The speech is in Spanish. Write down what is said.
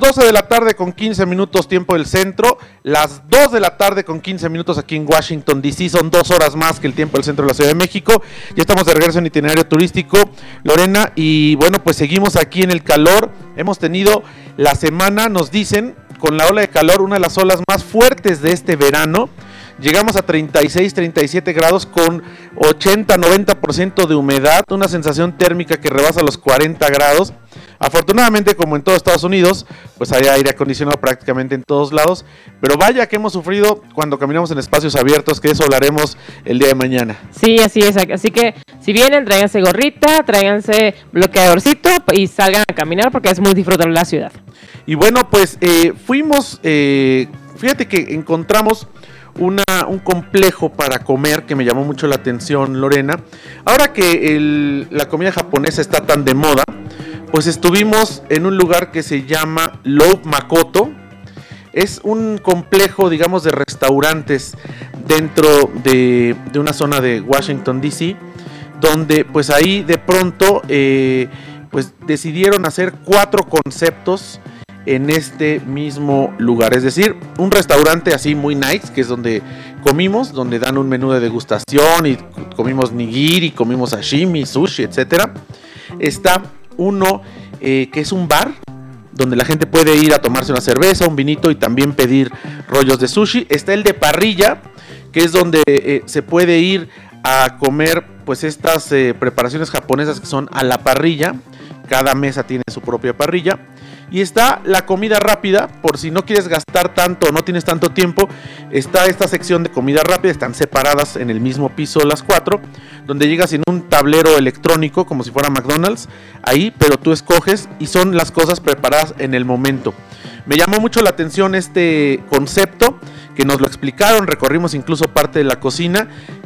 12 de la tarde con 15 minutos tiempo del centro, las 2 de la tarde con 15 minutos aquí en Washington DC, son 2 horas más que el tiempo del centro de la Ciudad de México. Ya estamos de regreso en itinerario turístico, Lorena, y bueno, pues seguimos aquí en el calor. Hemos tenido la semana, nos dicen, con la ola de calor, una de las olas más fuertes de este verano. Llegamos a 36, 37 grados con 80, 90% de humedad, una sensación térmica que rebasa los 40 grados. Afortunadamente, como en todo Estados Unidos, pues hay aire acondicionado prácticamente en todos lados, pero vaya que hemos sufrido cuando caminamos en espacios abiertos, que eso hablaremos el día de mañana. Sí, así es, así que si vienen, tráiganse gorrita, tráiganse bloqueadorcito y salgan a caminar porque es muy disfrutable la ciudad. Y bueno, pues fuimos, fíjate que encontramos un complejo para comer que me llamó mucho la atención, Lorena. Ahora que la comida japonesa está tan de moda, pues estuvimos en un lugar que se llama Love Makoto. Es un complejo, digamos, de restaurantes dentro de una zona de Washington DC, donde pues ahí de pronto pues decidieron hacer 4 conceptos en este mismo lugar, es decir, un restaurante así muy nice, que es donde comimos, donde dan un menú de degustación y comimos nigiri, comimos sashimi, sushi, etcétera. Está uno que es un bar donde la gente puede ir a tomarse una cerveza, un vinito y también pedir rollos de sushi. Está el de parrilla, que es donde se puede ir a comer pues estas preparaciones japonesas que son a la parrilla. Cada mesa tiene su propia parrilla. Y está la comida rápida, por si no quieres gastar tanto, no tienes tanto tiempo. Está esta sección de comida rápida, están separadas en el mismo piso las 4, donde llegas en un tablero electrónico, como si fuera McDonald's, ahí, pero tú escoges y son las cosas preparadas en el momento. Me llamó mucho la atención este concepto, que nos lo explicaron, recorrimos incluso parte de la cocina,